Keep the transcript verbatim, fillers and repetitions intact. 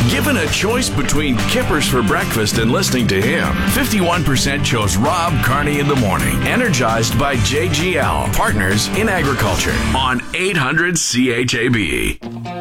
Given a choice between Kippers for breakfast and listening to him, fifty-one percent chose Rob Carney in the morning. Energized by J G L, Partners in Agriculture, on eight hundred C H A B.